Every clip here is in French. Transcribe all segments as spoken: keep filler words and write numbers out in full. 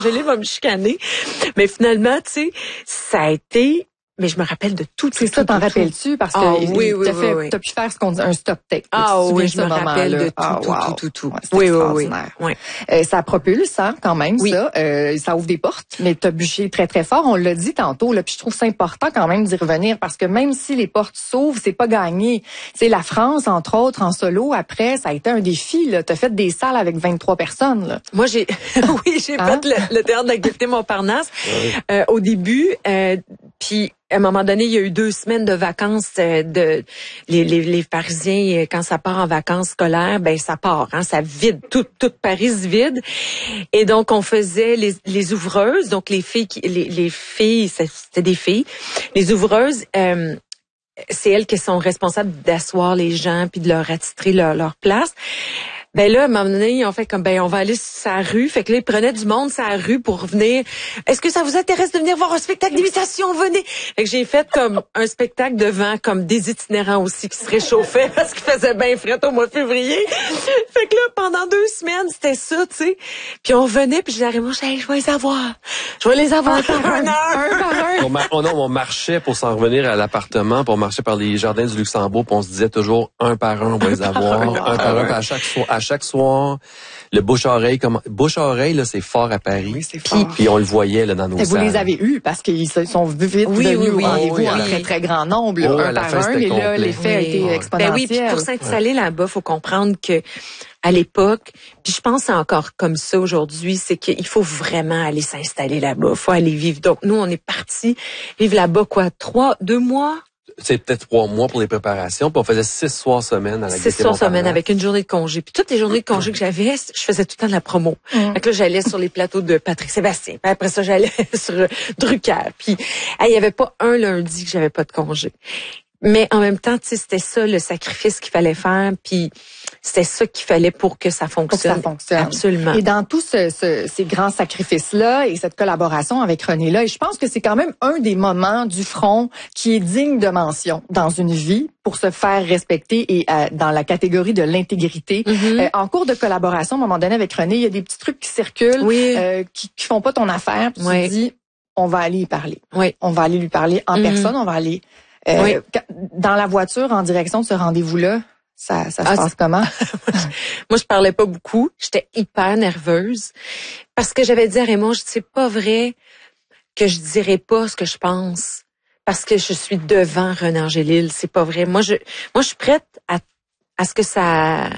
Angéline va me chicaner. Mais finalement, tu sais, ça a été... Mais je me rappelle de tout, tout, C'est tout, ça, t'en tout, rappelles-tu? Parce que ah, oui, oui, t'as, fait, oui, oui. t'as pu faire ce qu'on dit un stop take. Ah oui, je me rappelle de tout, ah, tout, wow. tout, tout, tout. Ouais, c'est oui, extraordinaire. oui, oui. Euh, ça propulse, hein, quand même, oui. ça. Euh, ça ouvre des portes, mais t'as bûché très, très fort. On l'a dit tantôt, là, puis je trouve ça important quand même d'y revenir parce que même si les portes s'ouvrent, c'est pas gagné. C'est la France, entre autres, en solo, après, ça a été un défi, là. T'as fait des salles avec vingt-trois personnes, là. Moi, j'ai, oui, j'ai hein? fait le, le théâtre de la Gaîté Montparnasse, oui. euh, au début, euh, puis à un moment donné, il y a eu deux semaines de vacances de les, les, les Parisiens, quand ça part en vacances scolaires, ben ça part, hein, ça vide, tout, toute Paris se vide. Et donc on faisait les, les ouvreuses, donc les filles, qui, les, les filles, c'était des filles, les ouvreuses. Euh, c'est elles qui sont responsables d'asseoir les gens puis de leur attitrer leur, leur place. Ben là, à un moment donné, ils ont fait comme, ben, on va aller sur sa rue. Fait que là, ils prenaient du monde sur la rue pour venir. Est-ce que ça vous intéresse de venir voir un spectacle d'imitation? Venez! Fait que j'ai fait comme un spectacle devant, comme des itinérants aussi qui se réchauffaient parce qu'il faisait bien frais au mois de février. Fait que là, pendant deux semaines, c'était ça, tu sais. Puis on venait, puis je disais, moi, hey, je vais les avoir. Je vais les avoir par un heure. Un par un. On, mar- on, on marchait pour s'en revenir à l'appartement, puis on marchait par les jardins du Luxembourg, puis on se disait toujours un par un, on va les avoir. Un par un, puis à chaque soir, à chaque soir, le bouche-oreille, comme bouche-oreille, là, c'est fort à Paris. Oui, c'est fort. Puis, puis on le voyait là dans nos et salles. Vous les avez eus parce qu'ils se sont vite oui, venus oui, oui, au rendez-vous oui, en oui. très, très grand nombre, là, oh, un par un, et là, l'effet oui. a été oui. exponentiel. Ben oui, puis pour s'installer là-bas, faut comprendre que à l'époque, puis je pense encore comme ça aujourd'hui, c'est qu'il faut vraiment aller s'installer là-bas, faut aller vivre. Donc nous, on est partis vivre là-bas quoi, trois, deux mois. C'est peut-être trois mois pour les préparations, puis on faisait six soirs semaine à la Six soirs semaine avec une journée de congé. Puis toutes les journées de congé que j'avais, je faisais tout le temps de la promo. Mm. Fait que là, j'allais sur les plateaux de Patrick Sébastien. Puis après ça, j'allais sur Drucker. Puis il y avait pas un lundi que j'avais pas de congé. Mais en même temps, tu sais, c'était ça le sacrifice qu'il fallait faire, puis c'était ça qu'il fallait pour que ça fonctionne. Pour que ça fonctionne. Absolument. Et dans tous ce, ce, ces grands sacrifices-là et cette collaboration avec René-là, et je pense que c'est quand même un des moments du front qui est digne de mention dans une vie pour se faire respecter et euh, dans la catégorie de l'intégrité. Mm-hmm. Euh, en cours de collaboration, à un moment donné avec René, il y a des petits trucs qui circulent, oui. euh, qui, qui font pas ton affaire, puis oui. tu te dis, on va aller y parler. Oui. On va aller lui parler en mm-hmm. personne, on va aller... Euh, oui. Dans la voiture, en direction de ce rendez-vous-là, ça, ça se ah, passe comment? Moi, je parlais pas beaucoup. J'étais hyper nerveuse parce que j'avais dit à Raymond, je c'est pas vrai que je dirais pas ce que je pense parce que je suis devant René Angélil. C'est pas vrai. Moi, je, moi, je suis prête à, à ce que ça,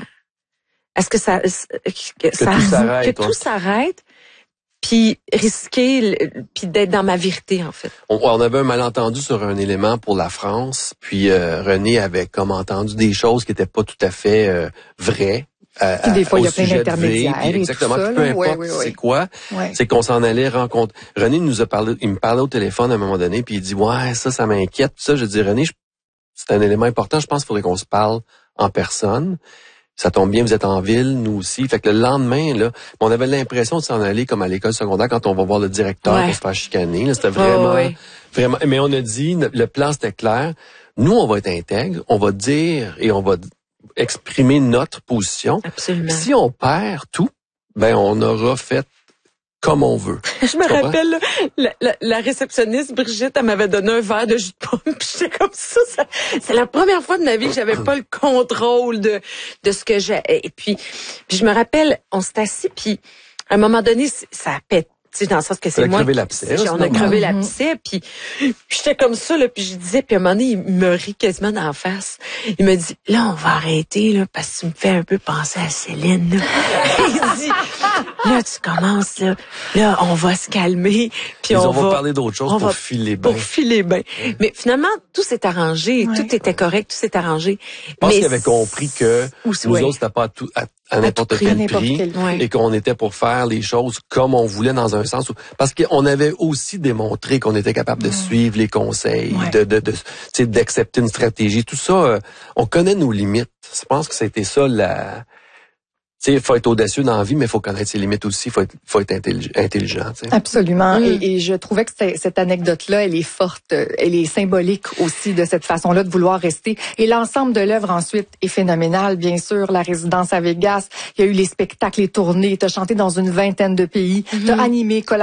à ce que ça, que, que ça, tout s'arrête, que tout s'arrête. Puis risquer, puis d'être dans ma vérité, en fait. On, on avait un malentendu sur un élément pour la France, puis euh, René avait comme entendu des choses qui étaient pas tout à fait euh, vraies. Euh, puis des fois, il y a plein de d'intermédiaires. Puis exactement, et tout ça, peu importe oui, oui, c'est oui. quoi, ouais. c'est qu'on s'en allait rencontrer. René nous a parlé, il me parlait au téléphone à un moment donné, puis il dit ouais, ça, ça m'inquiète. Puis ça, je dis René, je, c'est un élément important. Je pense qu'il faudrait qu'on se parle en personne. Ça tombe bien, vous êtes en ville, nous aussi. Fait que le lendemain, là, on avait l'impression de s'en aller comme à l'école secondaire quand on va voir le directeur ouais. pour se faire chicaner. Là, c'était vraiment, oh, oui. vraiment. Mais on a dit, le plan c'était clair. Nous, on va être intègre, on va dire et on va exprimer notre position. Absolument. Si on perd tout, ben on aura fait comme on veut. Je me rappelle, là, la, la, la réceptionniste Brigitte, elle m'avait donné un verre de jus de pomme, puis j'étais comme ça, ça c'est la première fois de ma vie que j'avais pas le contrôle de de ce que j'ai. Et puis, puis je me rappelle, on s'est assis, puis à un moment donné, ça a pété. Tu sais, dans le sens que c'est moi. Crevé l'abcès, on a crevé l'abcès, puis j'étais comme ça, là, puis je disais, puis à un moment donné, il me rit quasiment dans la face. Il me dit, là, on va arrêter, là, parce que tu me fais un peu penser à Céline, là. Il dit, là, tu commences, là, là, on va se calmer, puis on, on va, va parler d'autre chose pour va, filer bien. Pour filer bien. Mmh. Mais finalement, tout s'est arrangé, ouais. tout était correct, tout s'est arrangé. Je pense qu'il avait compris que nous ouais. autres, c'était pas à tout, à, à n'importe quel prix, prix quel... ouais. et qu'on était pour faire les choses comme on voulait dans un sens où, parce qu'on avait aussi démontré qu'on était capable de mmh. suivre les conseils, ouais. de, de, de, tu sais, d'accepter une stratégie, tout ça, euh, on connaît nos limites. Je pense que c'était ça la, sais, faut être audacieux dans la vie, mais il faut connaître ses limites aussi. Il faut être, faut être intelligent. intelligent tu sais. Absolument. Mm. Et, et je trouvais que cette anecdote-là, elle est forte, elle est symbolique aussi de cette façon-là de vouloir rester. Et l'ensemble de l'œuvre ensuite est phénoménal, bien sûr. La résidence à Vegas, il y a eu les spectacles, les tournées, tu as chanté dans une vingtaine de pays, mm-hmm. tu as animé,